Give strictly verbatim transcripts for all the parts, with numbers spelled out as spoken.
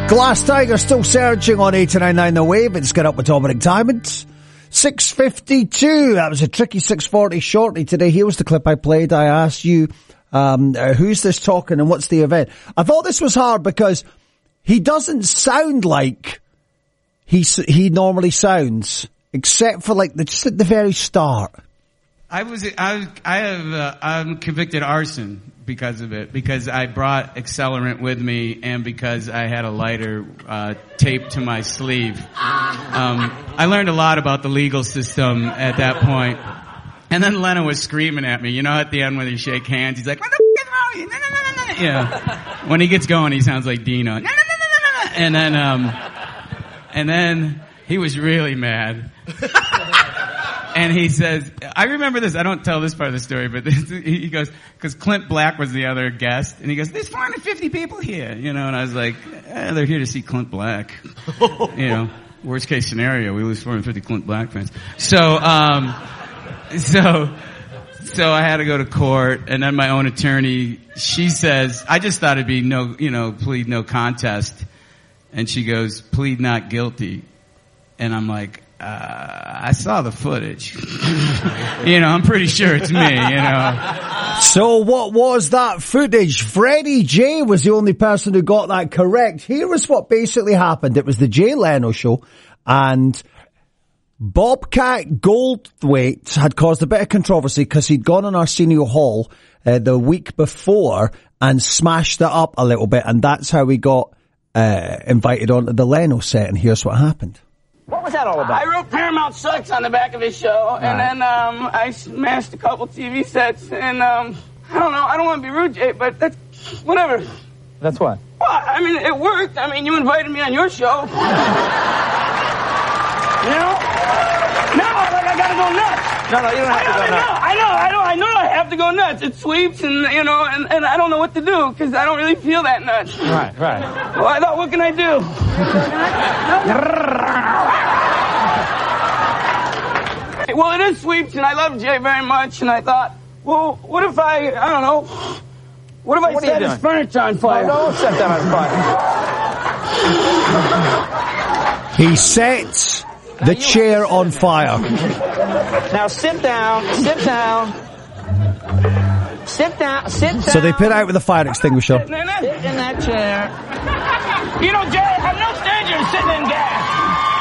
Glass Tiger still searching on eighty-nine point nine The Wave. It's Get Up with Dominic Diamond. six fifty-two. That was a tricky six forty shortly today. Here was the clip I played. I asked you, um, uh, who's this talking and what's the event? I thought this was hard because he doesn't sound like he, he normally sounds, except for like the, just at the very start. I was, I, I have, uh, I'm convicted arson because of it, because I brought accelerant with me and because I had a lighter, uh, taped to my sleeve. Um, I learned a lot about the legal system at that point. And then Lennon was screaming at me, you know, at the end when you shake hands, he's like, what the f*** is wrong with you? No, no, no, no, no. Yeah. When he gets going, he sounds like Dino. No, no, no, no, no, no. And then, um, and then he was really mad. And he says, I remember this, I don't tell this part of the story, but this, he goes, because Clint Black was the other guest, and he goes, there's four hundred fifty people here, you know, and I was like, eh, they're here to see Clint Black. You know, worst case scenario, we lose four hundred fifty Clint Black fans. So, um, so, so I had to go to court, and then my own attorney, she says, I just thought it'd be no, you know, plead no contest. And she goes, plead not guilty. And I'm like, Uh, I saw the footage. You know, I'm pretty sure it's me, you know. So what was that footage? Freddie J was the only person who got that correct. Here was what basically happened. It was the Jay Leno show, and Bobcat Goldthwait had caused a bit of controversy because he'd gone on Arsenio Hall uh, the week before and smashed it up a little bit, and that's how we got uh, invited onto the Leno set, and here's what happened. What was that all about? I wrote Paramount Sucks on the back of his show, and right. then um, I smashed a couple T V sets, and um, I don't know, I don't want to be rude, Jay, but that's, whatever. That's what? Well, I mean, it worked. I mean, you invited me on your show. You know? No, like, I gotta go nuts. No, no, you don't have to go nuts. I know, I know, I know I have to go nuts. It sweeps, and, you know, and, and I don't know what to do, because I don't really feel that nuts. Right, right. Well, I thought, what can I do? Well, it is sweeps, and I love Jay very much, and I thought, well, what if I, I don't know, what if I what set his furniture on fire? No, don't set that on fire. He sets the chair on fire. Now sit down, sit down, sit down, sit down. So they put out with a fire extinguisher. Sit in that chair. You know, Jay, I'm no stranger to sitting in gas.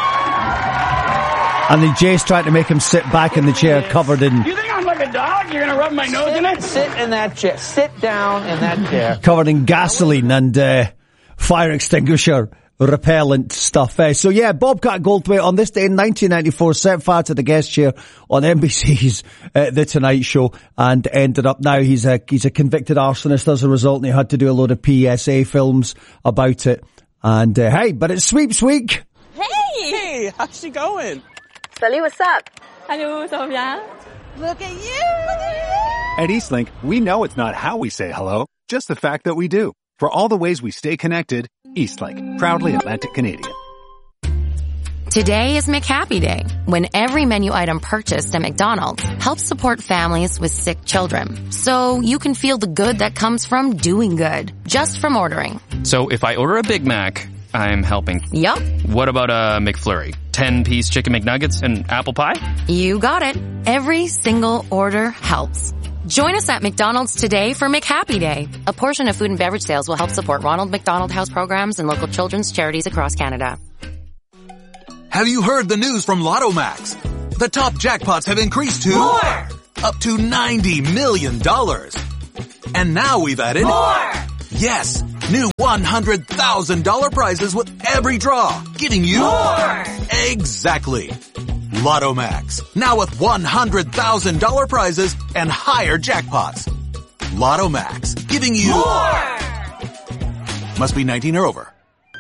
And then Jay's trying to make him sit back in the chair covered in... You think I'm like a dog? You're going to rub my nose sit, in it? Sit in that chair. Sit down in that chair. Covered in gasoline and uh, fire extinguisher repellent stuff. Uh, so yeah, Bobcat Goldthwait on this day in nineteen ninety-four set fire to the guest chair on N B C's uh, The Tonight Show, and ended up now he's a he's a convicted arsonist as a result, and he had to do a load of P S A films about it. And uh, hey, but it's sweeps week. Hey! Hey, how's she going? Sully, what's up? Hello, Sophia. Look at you! Look at you! At Eastlink, we know it's not how we say hello, just the fact that we do. For all the ways we stay connected, Eastlink, proudly Atlantic Canadian. Today is McHappy Day, when every menu item purchased at McDonald's helps support families with sick children. So you can feel the good that comes from doing good, just from ordering. So if I order a Big Mac, I'm helping. Yup. What about a McFlurry? ten-piece chicken McNuggets and apple pie? You got it. Every single order helps. Join us at McDonald's today for McHappy Day. A portion of food and beverage sales will help support Ronald McDonald House programs and local children's charities across Canada. Have you heard the news from Lotto Max? The top jackpots have increased to... More! Up to ninety million dollars. And now we've added... More! Yes, new one hundred thousand dollars prizes with every draw, giving you... More! Exactly. Lotto Max, now with one hundred thousand dollars prizes and higher jackpots. Lotto Max, giving you... More! Must be nineteen or over.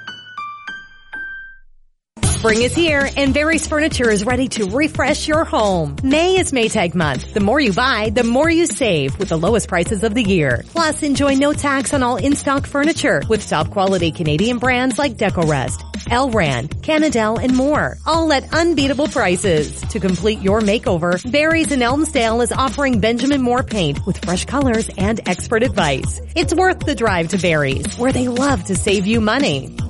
Spring is here and Barry's Furniture is ready to refresh your home. May is Maytag month. The more you buy, the more you save with the lowest prices of the year. Plus, enjoy no tax on all in-stock furniture with top quality Canadian brands like Decorest, Elran, Canadel, and more. All at unbeatable prices. To complete your makeover, Barry's in Elmsdale is offering Benjamin Moore paint with fresh colors and expert advice. It's worth the drive to Barry's, where they love to save you money.